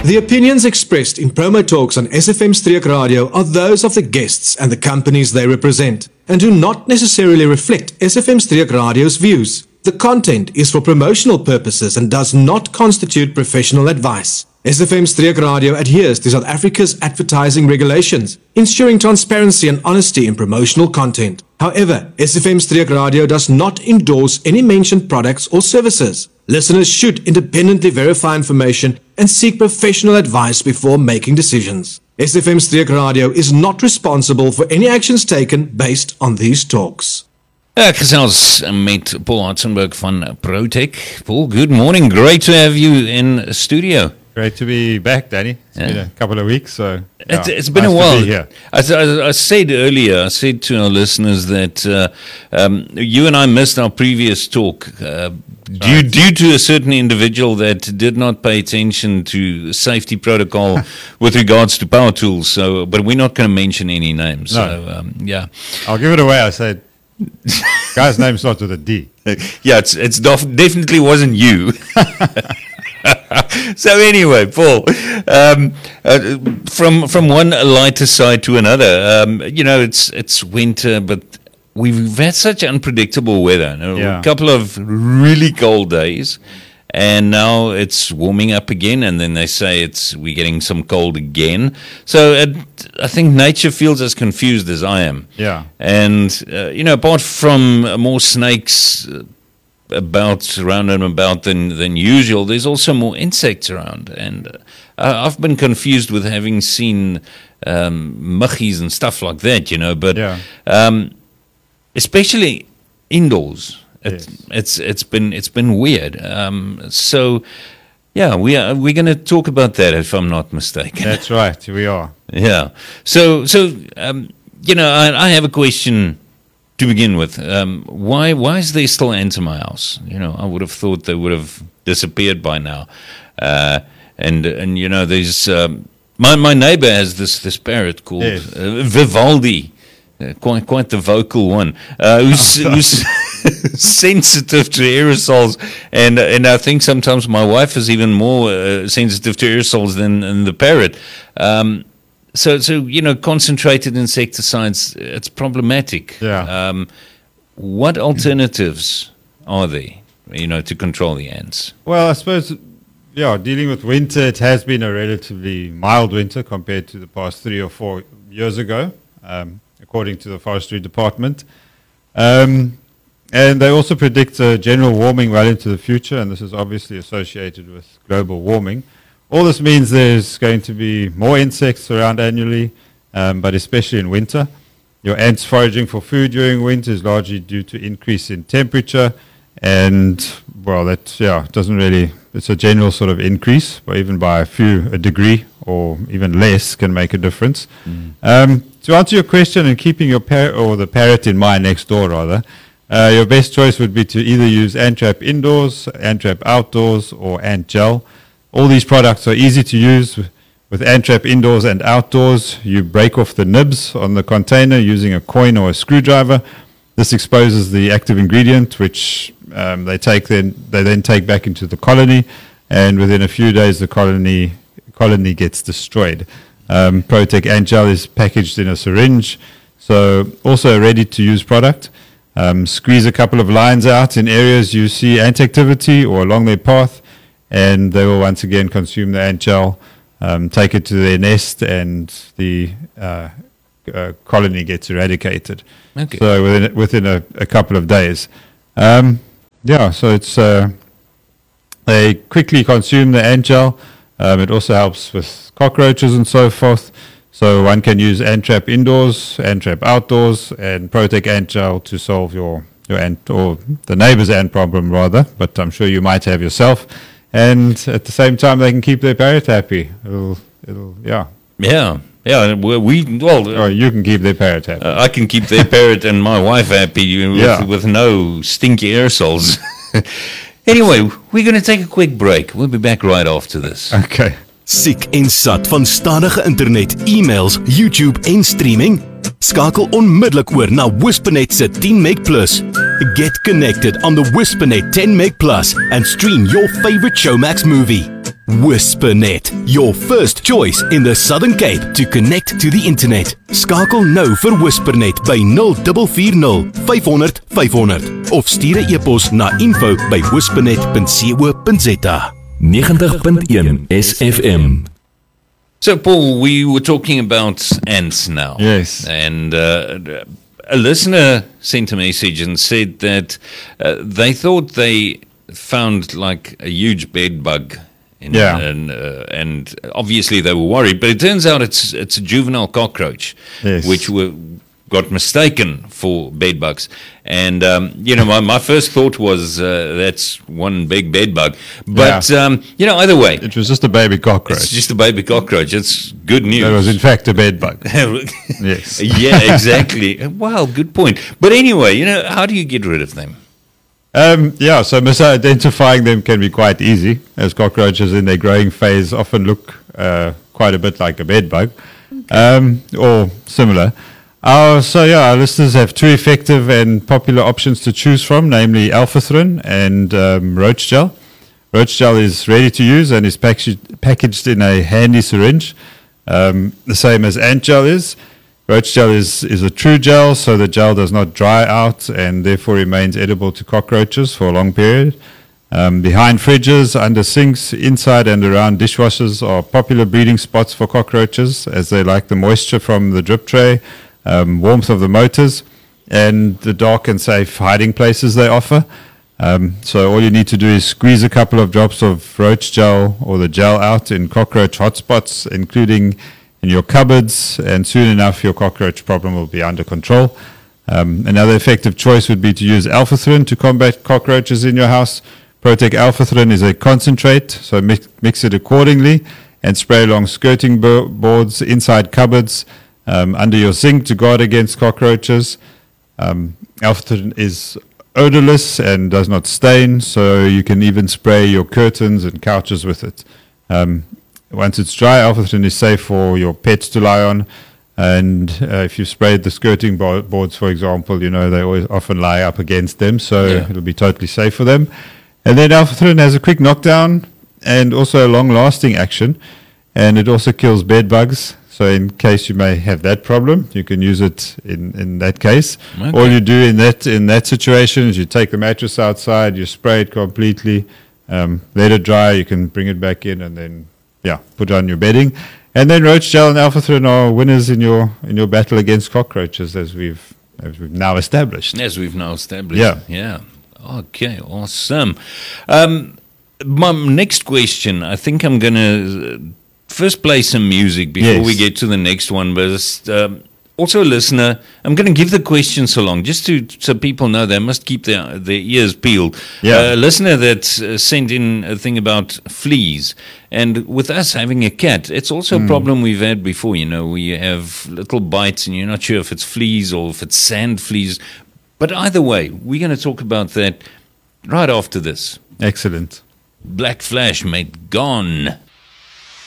The opinions expressed in promo talks on SFM Streek Radio are those of the guests and the companies they represent, and do not necessarily reflect SFM Streek Radio's views. The content is for promotional purposes and does not constitute professional advice. SFM Streek Radio adheres to South Africa's advertising regulations, ensuring transparency and honesty in promotional content. However, SFM Streek Radio does not endorse any mentioned products or services. Listeners should independently verify information and seek professional advice before making decisions. SFM Streek Radio is not responsible for any actions taken based on these talks. Ek gesels met Paul Hartzenberg van Protec. Paul, good morning. Great to have you in studio. Great to be back, Danny. It's been a couple of weeks, so it's been nice a while. To be here. I said earlier, I said to our listeners that you and I missed our previous talk due to a certain individual that did not pay attention to safety protocol with regards to power tools. So, but we're not going to mention any names. No. So, yeah. I'll give it away. I said, guy's name starts with a D. Yeah, it's definitely wasn't you. So anyway, Paul, from one lighter side to another, it's winter, but we've had such unpredictable weather. A couple of really cold days, and now it's warming up again, and then they say we're getting some cold again. So I think nature feels as confused as I am. Yeah. And, apart from more snakes around and about than usual, there's also more insects around, and I've been confused with having seen muggies and stuff like that, but especially indoors, it's been weird. So yeah, we're going to talk about that if I'm not mistaken. That's right, we are. Yeah. So I have a question. To begin with, why is there still ants in my house? I would have thought they would have disappeared by now. And there's my neighbor has this parrot called Vivaldi, quite the vocal one, who's sensitive to aerosols, and I think sometimes my wife is even more sensitive to aerosols than the parrot. So concentrated insecticides, it's problematic. Yeah. What alternatives are there, to control the ants? Well, I suppose, dealing with winter, it has been a relatively mild winter compared to the past 3 or 4 years ago, according to the Forestry Department. And they also predict a general warming well into the future, and this is obviously associated with global warming. All this means there's going to be more insects around annually, but especially in winter. Your ants foraging for food during winter is largely due to increase in temperature, and, doesn't really, it's a general sort of increase, but even by a degree or even less can make a difference. To answer your question, and keeping your parrot, or the parrot in mind next door rather, your best choice would be to either use ant trap indoors, ant trap outdoors, or ant gel. All these products are easy to use. With ant trap indoors and outdoors, you break off the nibs on the container using a coin or a screwdriver. This exposes the active ingredient, which they then take back into the colony, and within a few days the colony gets destroyed. Protec Ant Gel is packaged in a syringe, so also a ready-to-use product. Squeeze a couple of lines out in areas you see ant activity or along their path, and they will once again consume the ant gel, take it to their nest, and the colony gets eradicated. Okay. So within a couple of days. So it's they quickly consume the ant gel. It also helps with cockroaches and so forth. So one can use ant trap indoors, ant trap outdoors, and Protec Ant Gel to solve your ant, or the neighbor's ant problem rather, but I'm sure you might have yourself. And at the same time, they can keep their parrot happy. Yeah. Or you can keep their parrot happy. I can keep their parrot and my wife happy with no stinky aerosols. Anyway, we're going to take a quick break. We'll be back right after this. Okay. Siek en sat van stadige internet, e-mails, YouTube en streaming? Skakel onmiddellik oor na Wispenet se 10 Meg Plus. Get connected on the Wispenet 10 Meg Plus and stream your favorite Showmax movie. Whispernet, your first choice in the Southern Cape to connect to the internet. Skakel nou vir Whispernet by 0440 500 500 of stuur 'n e-pos na info@whispernet.co.za. 90.1 SFM. So, Paul, we were talking about ants now. Yes. And a listener sent a message and said that they thought they found like a huge bed bug. And obviously they were worried, but it turns out it's a juvenile cockroach, Yes. which got mistaken for bed bugs. And, my first thought was that's one big bed bug. But, either way, It was just a baby cockroach. it's just a baby cockroach. It's good news. That was in fact a bed bug. Yes. Yeah, exactly. Wow, good point. But anyway, how do you get rid of them? So misidentifying them can be quite easy, as cockroaches in their growing phase often look quite a bit like a bed bug, or similar. Our listeners have two effective and popular options to choose from, namely Alpha-Thrin and roach gel. Roach gel is ready to use and is packaged in a handy syringe, the same as ant gel is. Roach gel is a true gel, so the gel does not dry out and therefore remains edible to cockroaches for a long period. Behind fridges, under sinks, inside and around dishwashers are popular breeding spots for cockroaches, as they like the moisture from the drip tray, warmth of the motors, and the dark and safe hiding places they offer. So all you need to do is squeeze a couple of drops of roach gel or the gel out in cockroach hotspots, including in your cupboards, and soon enough your cockroach problem will be under control. Another effective choice would be to use Alpha-Thrin to combat cockroaches in your house. Protec Alpha-Thrin is a concentrate, so mix it accordingly and spray along skirting boards, inside cupboards, under your sink to guard against cockroaches. Alpha-Thrin is odorless and does not stain, so you can even spray your curtains and couches with it. Once it's dry, Alpha-Thrin is safe for your pets to lie on. And if you sprayed the skirting boards, for example, they always often lie up against them, so it'll be totally safe for them. And then Alpha-Thrin has a quick knockdown and also a long-lasting action, and it also kills bed bugs. So in case you may have that problem, you can use it in that case. Okay. All you do in that situation is you take the mattress outside, you spray it completely, let it dry, you can bring it back in, and then put on your bedding. And then roach gel and Alpha-Thrin are winners in your battle against cockroaches, as we've now established. Yeah. Okay, awesome. My next question, I think I'm going to first play some music before we get to the next one, but also a listener, I'm going to give the questions along just so people know they must keep their ears peeled. A listener that sent in a thing about fleas, and with us having a cat, it's also a problem we've had before. We have little bites and you're not sure if it's fleas or if it's sand fleas, but either way, we're going to talk about that right after this. Excellent. Black Flash, mate, gone.